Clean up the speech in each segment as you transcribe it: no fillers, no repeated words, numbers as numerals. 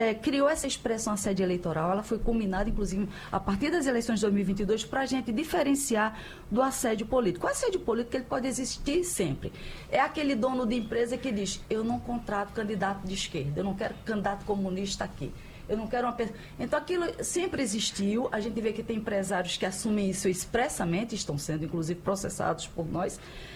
criou essa expressão assédio eleitoral, ela foi culminada, inclusive, a partir das eleições de 2022, para a gente diferenciar do assédio político. O assédio político ele pode existir sempre. É aquele dono de empresa que diz, eu não contrato candidato de esquerda, eu não quero candidato comunista aqui. Eu não quero uma pessoa... Então, aquilo sempre existiu. A gente vê que tem empresários que assumem isso expressamente, estão sendo, inclusive, processados por nós.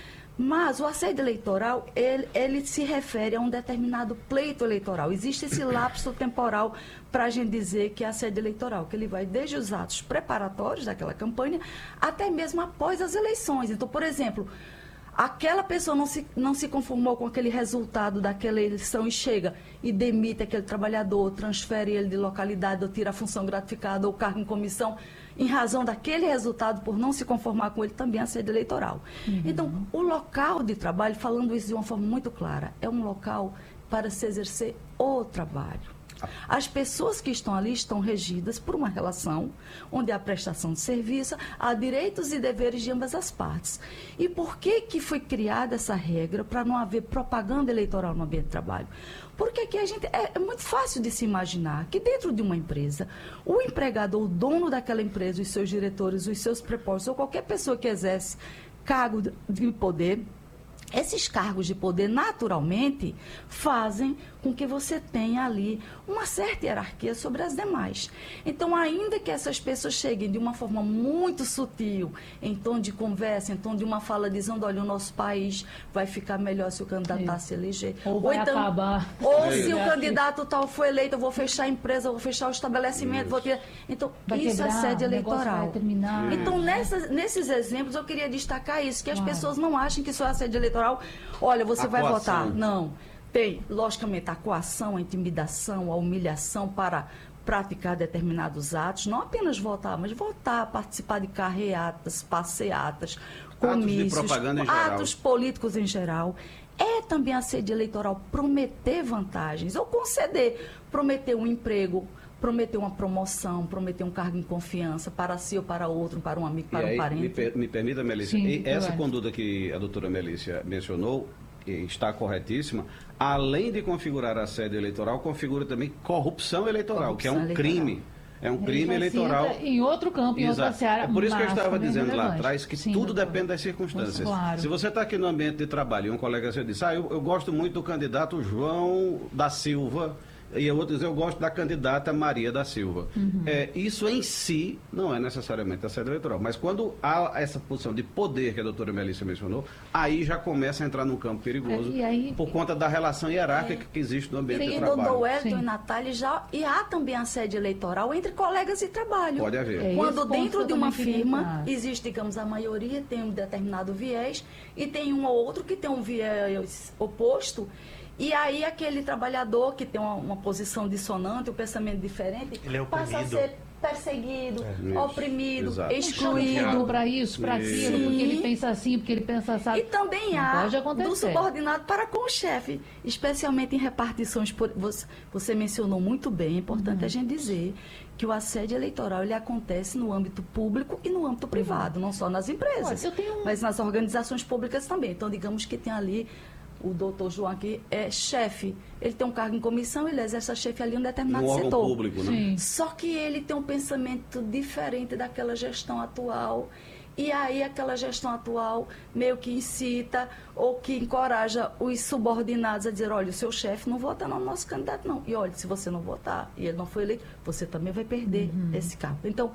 Mas o assédio eleitoral, ele se refere a um determinado pleito eleitoral. Existe esse lapso temporal para a gente dizer que é assédio eleitoral, que ele vai desde os atos preparatórios daquela campanha até mesmo após as eleições. Então, por exemplo, aquela pessoa não se conformou com aquele resultado daquela eleição e chega e demite aquele trabalhador, transfere ele de localidade, ou tira a função gratificada ou cargo em comissão, em razão daquele resultado, por não se conformar com ele, também é assédio eleitoral. Então, o local de trabalho, falando isso de uma forma muito clara, é um local para se exercer o trabalho. As pessoas que estão ali estão regidas por uma relação onde há prestação de serviço, há direitos e deveres de ambas as partes. E por que foi criada essa regra para não haver propaganda eleitoral no ambiente de trabalho? Porque aqui é muito fácil de se imaginar que dentro de uma empresa, o empregador, o dono daquela empresa, os seus diretores, os seus prepostos, ou qualquer pessoa que exerce cargo de poder, esses cargos de poder, naturalmente, fazem com que você tenha ali uma certa hierarquia sobre as demais. Então, ainda que essas pessoas cheguem de uma forma muito sutil, em tom de conversa, em tom de uma fala dizendo, olha, o nosso país vai ficar melhor se o candidato a se eleger. Ou vai então, acabar. Ou se o candidato tal for eleito, eu vou fechar a empresa, eu vou fechar o estabelecimento. Vou ter... Então, isso é assédio eleitoral. Então, nesses exemplos, eu queria destacar isso, que as pessoas não achem que isso é assédio eleitoral. Olha, você vai votar. Não. Tem, logicamente, a coação, a intimidação, a humilhação para praticar determinados atos. Não apenas votar, mas votar, participar de carreatas, passeatas, comícios, atos políticos em geral. É também assédio eleitoral prometer vantagens ou conceder, prometer um emprego, prometer uma promoção, prometer um cargo em confiança para si ou para outro, para um amigo, para um parente. Me permita, Melícia, essa conduta que a doutora Melícia mencionou está corretíssima. Além de configurar assédio eleitoral, configura também corrupção eleitoral, que é um crime. É um crime eleitoral. Em outro campo, em outra seara. É por isso que eu estava dizendo lá atrás que tudo depende das circunstâncias. Claro. Se você está aqui no ambiente de trabalho e um colega seu diz, eu gosto muito do candidato João da Silva, e o outro diz, eu gosto da candidata Maria da Silva. Isso em si não é necessariamente assédio eleitoral, mas quando há essa posição de poder que a doutora Melícia mencionou, aí já começa a entrar num campo perigoso, por conta da relação hierárquica que existe no ambiente de trabalho. Doutor Wellington e Natália, e há também assédio eleitoral entre colegas de trabalho. Pode haver. Quando dentro de uma firma existe, digamos, a maioria tem um determinado viés e tem um ou outro que tem um viés oposto. E aí aquele trabalhador que tem uma posição dissonante, um pensamento diferente, passa a ser perseguido, oprimido, excluído. Para isso, para aquilo, porque ele pensa assim, porque ele pensa assim. E também há do subordinado para com o chefe, especialmente em repartições. Você mencionou muito bem, é importante a gente dizer que o assédio eleitoral ele acontece no âmbito público e no âmbito privado, não só nas empresas, mas nas organizações públicas também. Então, digamos que tem ali o doutor João aqui é chefe, ele tem um cargo em comissão, ele exerce a chefe ali em um determinado setor. Público, né? Só que ele tem um pensamento diferente daquela gestão atual, e aí aquela gestão atual meio que incita ou que encoraja os subordinados a dizer, olha, o seu chefe não vota no nosso candidato não. E olha, se você não votar e ele não foi eleito, você também vai perder esse cargo. Então,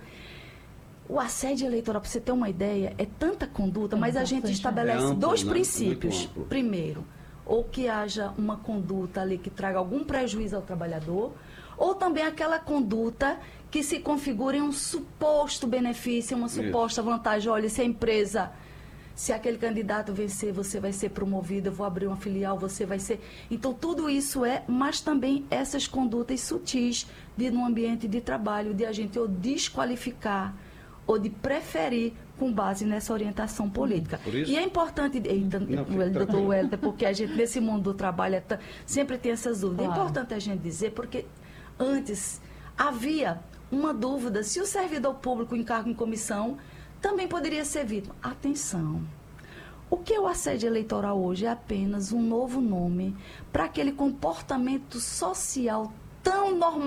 o assédio eleitoral, para você ter uma ideia, é tanta conduta, mas a gente estabelece dois princípios. Primeiro, ou que haja uma conduta ali que traga algum prejuízo ao trabalhador, ou também aquela conduta que se configure em um suposto benefício, uma suposta vantagem. Olha, se a empresa, se aquele candidato vencer, você vai ser promovido, eu vou abrir uma filial, você vai ser... Então, tudo isso mas também essas condutas sutis de no ambiente de trabalho, de a gente ou desqualificar, ou de preferir com base nessa orientação política. E é importante, doutor Wellington, porque a gente, nesse mundo do trabalho, sempre tem essas dúvidas. É importante a gente dizer, porque antes havia uma dúvida se o servidor público em cargo em comissão também poderia ser vítima. Atenção! O que é o assédio eleitoral hoje é apenas um novo nome para aquele comportamento social tão normal